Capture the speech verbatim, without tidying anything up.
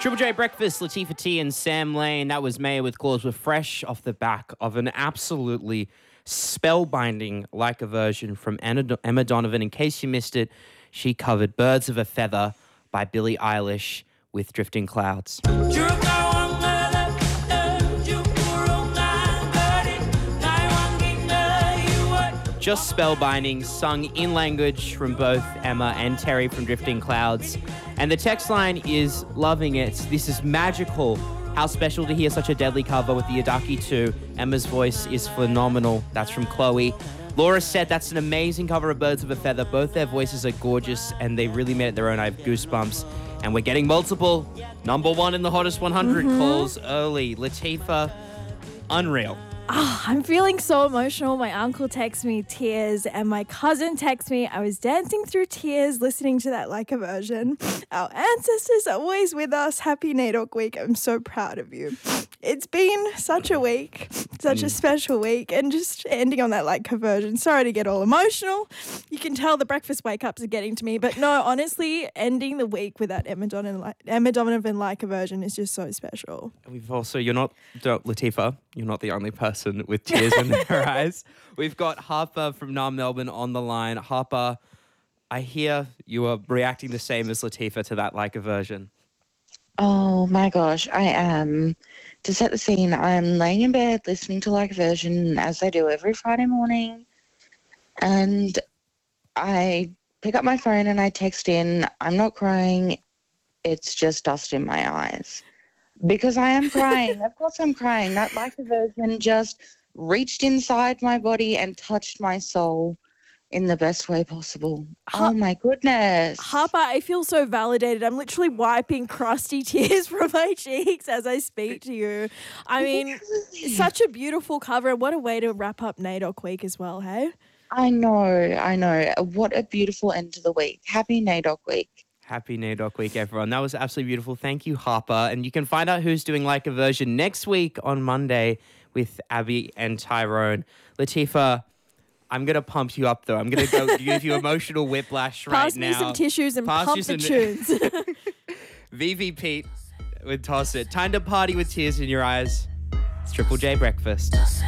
Triple J Breakfast, Latifah T and Sam Lane. That was Maya with Claws. We're fresh off the back of an absolutely spellbinding like a version from Anna, Emma Donovan. In case you missed it, she covered Birds of a Feather by Billie Eilish with Drifting Clouds. Just spellbinding, sung in language from both Emma and Terry from Drifting Clouds. And the text line is loving it. This is magical. How special to hear such a deadly cover with the Yadaki two. Emma's voice is phenomenal. That's from Chloe. Laura said that's an amazing cover of Birds of a Feather. Both their voices are gorgeous and they really made it their own. I have goosebumps. And we're getting multiple number one in the hottest one hundred mm-hmm. calls early. Latifah, unreal. Oh, I'm feeling so emotional. My uncle texts me tears and my cousin texts me. I was dancing through tears listening to that like a version. Our ancestors are always with us. Happy NAIDOC week. I'm so proud of you. It's been such a week, such mm. a special week, and just ending on that like version. Sorry to get all emotional. You can tell the breakfast wake-ups are getting to me, but no, honestly, ending the week with that Emma Donovan, Emma Donovan like a version is just so special. We've also, you're not, Latifah, you're not the only person with tears in their eyes. We've got Harper from Nam Melbourne on the line. Harper, I hear you are reacting the same as Latifah to that like a version. Oh my gosh, I am. To set the scene, I'm laying in bed listening to like a version as I do every Friday morning. And I pick up my phone and I text in, I'm not crying, it's just dust in my eyes. Because I am crying. Of course I'm crying. That like a version just reached inside my body and touched my soul in the best way possible. Ha- oh, my goodness. Harper, I feel so validated. I'm literally wiping crusty tears from my cheeks as I speak to you. I mean, such a beautiful cover. And what a way to wrap up NAIDOC week as well, hey? I know, I know. What a beautiful end to the week. Happy NAIDOC week. Happy NAIDOC week, everyone. That was absolutely beautiful. Thank you, Harper. And you can find out who's doing like a version next week on Monday with Abby and Tyrone. Latifah, I'm going to pump you up, though. I'm going to go give you emotional whiplash right Pass now. Pass me some tissues and Pass pump the some... tunes. V V Pete with Toss It. Time to party with tears in your eyes. It's Triple J Breakfast.